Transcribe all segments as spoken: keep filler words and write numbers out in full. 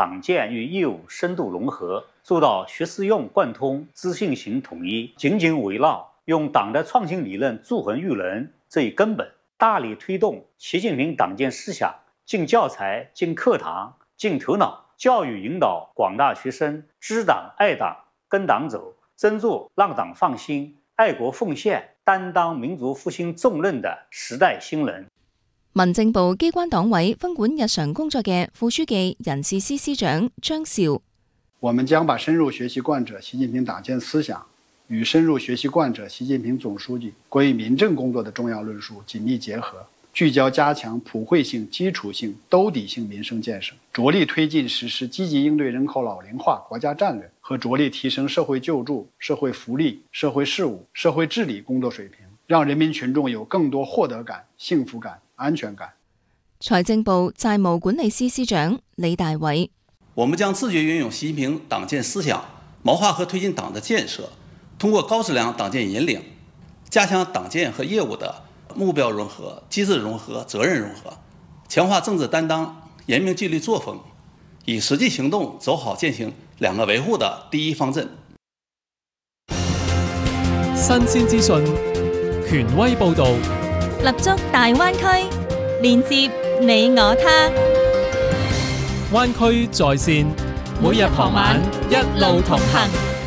党建与业务深度融合，做到学思用贯通、知信行统一，紧紧围绕用党的创新理论铸衡育人这一根本，大力推动习近平党建思想进教材、进课堂、进头脑，教育引导广大学生知党爱党、跟党走，真做让党放心、爱國奉獻、擔當民族復興重任的時代新人。 民政部機關黨委分管日常工作嘅副書記、人事司司長張兆， 我們將把深入學習貫徹習近平黨建思想與深入學習貫徹習近平總書記關於民政工作的重要論述緊密結合，聚焦加強普惠性、基礎性、兜底性民生建設，着力推進實施積極應對人口老齡化國家戰略和着力提升社會救助、社會福利、社會事務、社會治理工作水平，讓人民群眾有更多獲得感、幸福感、安全感。 財政部債務管理司司長李大偉， 我們將自覺運用習近平黨建思想，謀劃和推進黨的建設，通過高質量黨建引領，加強黨建和業務的目標融合、機制融合、責任融合，強化政治擔當、嚴明紀律作風，以實際行動走好踐行兩個維護的第一方陣。 新鮮資訊，權威報導， 立足大灣區，連接你我他。 灣區在線，每日傍晚一路同行。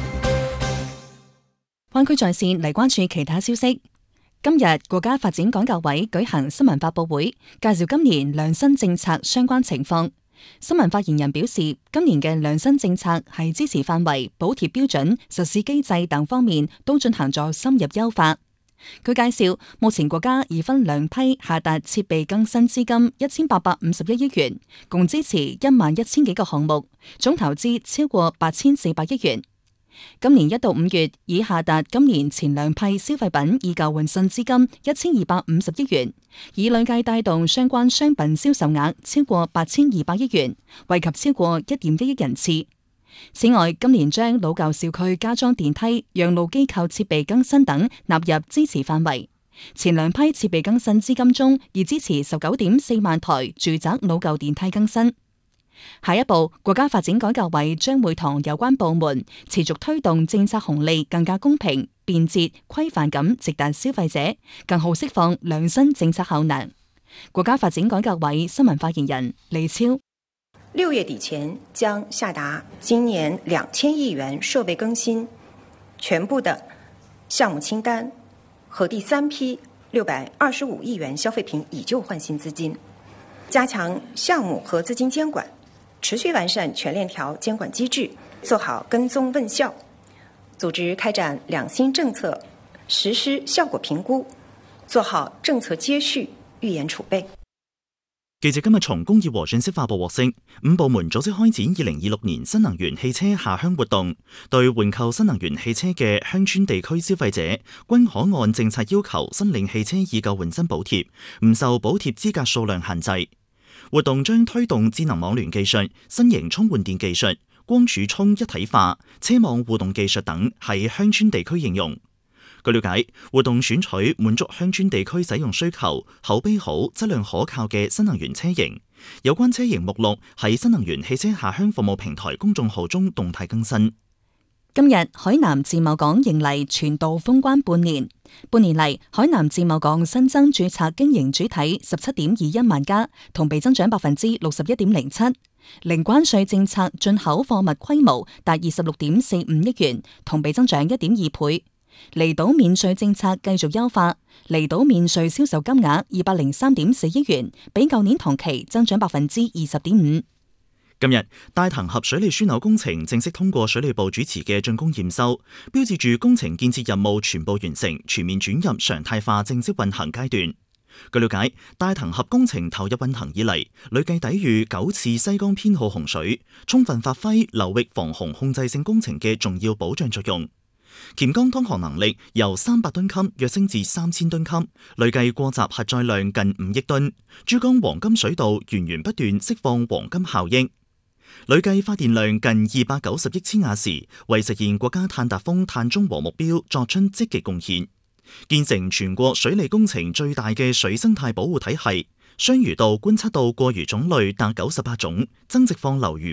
灣區在線嚟關注其他消息。今日國家發展改革委舉行新聞發佈會，介紹今年量新政策相關情況。新聞發言人表示，今年嘅量新政策係支持範圍、補貼標準、實施機制等方面都進行咗深入優化。佢介紹，目前國家已分兩批下達設備更新資金一千八百五十一億元，共支持一萬一千幾個項目，總投資超過八千四百億元。今年一到五月已下達今年前兩批消費品以舊換新資金一千二百五十億元，以累計帶動相關商品銷售額超過八千二百億元，惠及超過一點一億人次。此外，今年將老舊小區加裝電梯、養老機構設備更新等納入支持範圍。前兩批設備更新資金中，已支持十九點四萬台住宅老舊電梯更新。下一步，國家發展改革委將會同有關部門持續推動政策紅利更加公平、便捷、規範咁直達消費者，更好釋放量新政策效能。國家發展改革委新聞發言人李超， 六月底前將下達今年兩千億元設備更新全部的項目清單和第三批六百二十五億元消費品以舊換新資金，加強項目和資金監管，持續完善全鏈條監管機制，做好跟蹤問效，組織開展兩新政策實施效果評估，做好政策接續預研儲備。 記者今日從工業和信息發佈獲悉，五部門組織開展二零二六年新能源汽車下鄉活動，對換購新能源汽車嘅鄉村地區消費者，均可按政策要求申領汽車以舊換新補貼，唔受補貼資格數量限制。活動將推動智能網聯技術、新型充換電技術、光儲充一體化、車網互動技術等喺鄉村地區應用。據了解，活動選取滿足鄉村地區使用需求、口碑好、質量可靠嘅新能源車型。有關車型目錄喺新能源汽車下鄉服務平台公眾號中動態更新。 今日海南自貿港迎嚟全島封關半年，半年嚟海南自貿港新增註冊經營主體十七點二一萬家，同比增長百分之六十一點零七。零關稅政策進口貨物規模達二十六點四五億元，同比增長一點二倍。離島免稅政策繼續優化，離島免稅銷售金額二百零三點四億元，比舊年同期增長百分之二十點五。 今日大潭峽水利樞紐工程正式通過水利部主持嘅竣工驗收，標誌住工程建設任務全部完成，全面轉入常態化正式運行階段。據了解，大潭峽工程投入運行以嚟，累計抵禦九次西江偏好洪水，充分發揮流域防洪控制性工程嘅重要保障作用。黔江當河能力由三百噸級躍升至三千噸級，累計過閘核載量近五億噸。珠江黃金水道源源不斷釋放黃金效益，累計發電量近二百九十億千瓦時，為實現國家碳達峰、碳中和目標作出積極貢獻，建成全國水利工程最大嘅水生態保護體系。雙魚道觀測到過魚種類達九十八種，增殖放流魚